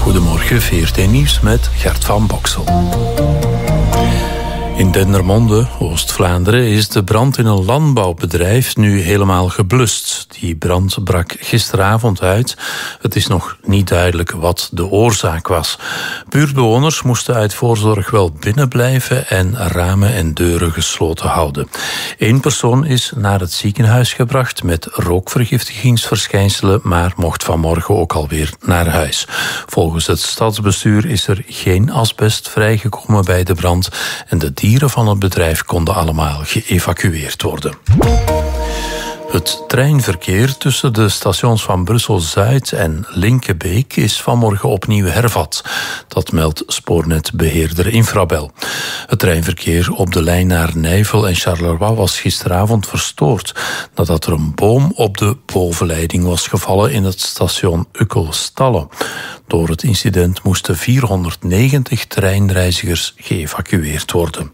Goedemorgen, VRT Nieuws met Gert van Boksel. In Dendermonde, Oost-Vlaanderen, is de brand in een landbouwbedrijf nu helemaal geblust. Die brand brak gisteravond uit. Het is nog niet duidelijk wat de oorzaak was. Buurtbewoners moesten uit voorzorg wel binnenblijven en ramen en deuren gesloten houden. 1 persoon is naar het ziekenhuis gebracht met rookvergiftigingsverschijnselen, maar mocht vanmorgen ook alweer naar huis. Volgens het stadsbestuur is er geen asbest vrijgekomen bij de brand en de dieren van het bedrijf konden allemaal geëvacueerd worden. Het treinverkeer tussen de stations van Brussel-Zuid en Linkebeek is vanmorgen opnieuw hervat. Dat meldt spoornetbeheerder Infrabel. Het treinverkeer op de lijn naar Nijvel en Charleroi was gisteravond verstoord nadat er een boom op de bovenleiding was gevallen in het station Uckel-Stalle. Door het incident moesten 490 treinreizigers geëvacueerd worden.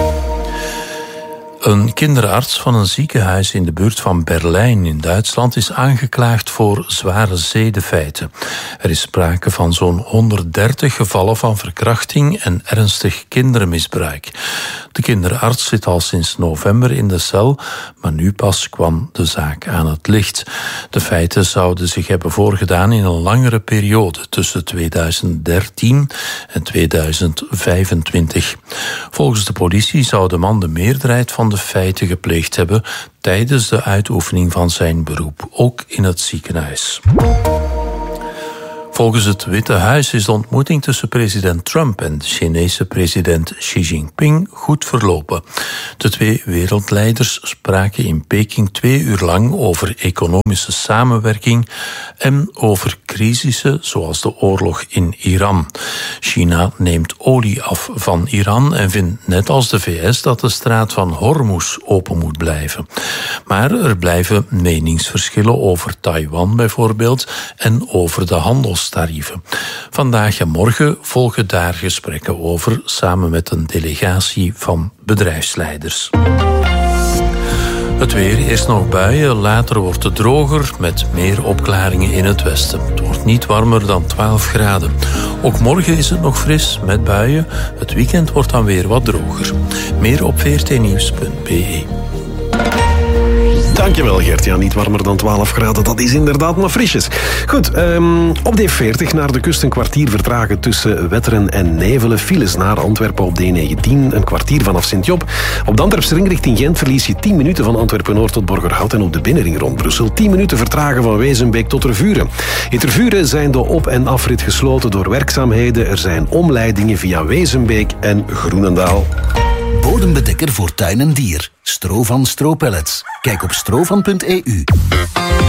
Een kinderarts van een ziekenhuis in de buurt van Berlijn in Duitsland is aangeklaagd voor zware zedenfeiten. Er is sprake van zo'n 130 gevallen van verkrachting en ernstig kindermisbruik. De kinderarts zit al sinds november in de cel, maar nu pas kwam de zaak aan het licht. De feiten zouden zich hebben voorgedaan in een langere periode tussen 2013 en 2025. Volgens de politie zou de man de meerderheid van de feiten gepleegd hebben tijdens de uitoefening van zijn beroep, ook in het ziekenhuis. Volgens het Witte Huis is de ontmoeting tussen president Trump en de Chinese president Xi Jinping goed verlopen. De 2 wereldleiders spraken in Peking 2 uur lang over economische samenwerking en over crisissen zoals de oorlog in Iran. China neemt olie af van Iran en vindt net als de VS dat de straat van Hormuz open moet blijven. Maar er blijven meningsverschillen over Taiwan bijvoorbeeld en over de handelstarieven. Vandaag en morgen volgen daar gesprekken over, samen met een delegatie van bedrijfsleiders. Het weer, eerst nog buien, later wordt het droger met meer opklaringen in het westen. Het wordt niet warmer dan 12 graden. Ook morgen is het nog fris met buien. Het weekend wordt dan weer wat droger. Meer op vrtnieuws.be. Dankjewel Gert. Ja, niet warmer dan 12 graden, dat is inderdaad maar frisjes. Goed, op de E40 naar de kust een kwartier vertragen tussen Wetteren en Nevelen. Files naar Antwerpen op de E19, een kwartier vanaf Sint-Job. Op de Antwerpse ring richting Gent verlies je 10 minuten van Antwerpen-Noord tot Borgerhout en op de binnenring rond Brussel 10 minuten vertragen van Wezenbeek tot Tervuren. In Tervuren zijn de op- en afrit gesloten door werkzaamheden. Er zijn omleidingen via Wezenbeek en Groenendaal. Bodembedekker voor tuin en dier. Stro van Stro Pellets. Kijk op strovan.eu.